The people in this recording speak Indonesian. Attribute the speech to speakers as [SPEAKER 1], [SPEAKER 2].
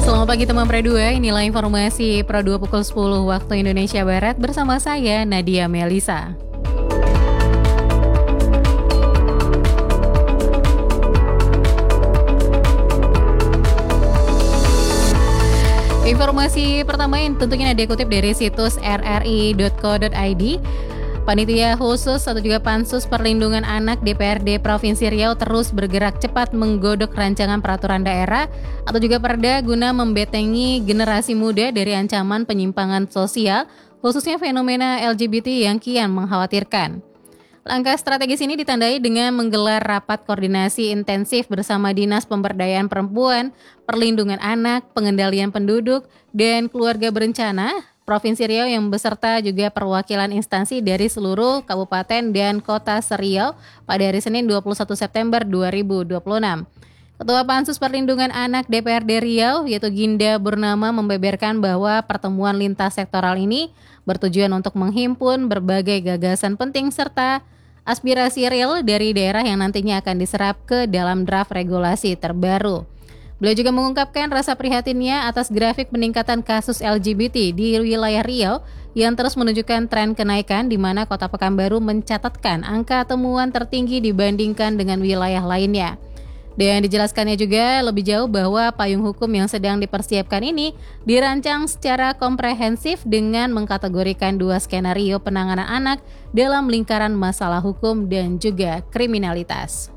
[SPEAKER 1] Selamat pagi teman Pro 2, inilah informasi Pro 2 pukul 10 waktu Indonesia Barat bersama saya Nadia Melisa. Informasi pertama yang tentunya ada dikutip dari situs rri.co.id. Panitia khusus atau juga Pansus Perlindungan Anak DPRD Provinsi Riau terus bergerak cepat menggodok rancangan peraturan daerah atau juga Perda guna membentengi generasi muda dari ancaman penyimpangan sosial, khususnya fenomena LGBT yang kian mengkhawatirkan. Langkah strategis ini ditandai dengan menggelar rapat koordinasi intensif bersama Dinas Pemberdayaan Perempuan, Perlindungan Anak, Pengendalian Penduduk, dan Keluarga Berencana Provinsi Riau yang beserta juga perwakilan instansi dari seluruh kabupaten dan kota se-Riau pada hari Senin 21 September 2026. Ketua Pansus Perlindungan Anak DPRD Riau yaitu Ginda Burnama membeberkan bahwa pertemuan lintas sektoral ini bertujuan untuk menghimpun berbagai gagasan penting serta aspirasi real dari daerah yang nantinya akan diserap ke dalam draft regulasi terbaru. Beliau juga mengungkapkan rasa prihatinnya atas grafik peningkatan kasus LGBT di wilayah Riau yang terus menunjukkan tren kenaikan di mana Kota Pekanbaru mencatatkan angka temuan tertinggi dibandingkan dengan wilayah lainnya. Dan dijelaskannya juga lebih jauh bahwa payung hukum yang sedang dipersiapkan ini dirancang secara komprehensif dengan mengkategorikan 2 skenario penanganan anak dalam lingkaran masalah hukum dan juga kriminalitas.